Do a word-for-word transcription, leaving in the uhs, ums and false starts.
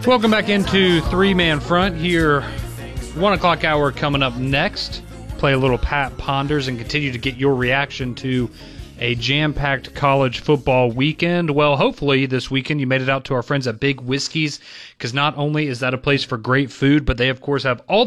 Welcome back into Three-Man Front here. One o'clock hour coming up next. Play a little Pat Ponders and continue to get your reaction to a jam-packed college football weekend. Well, hopefully this weekend you made it out to our friends at Big Whiskey's, because not only is that a place for great food, but they, of course, have all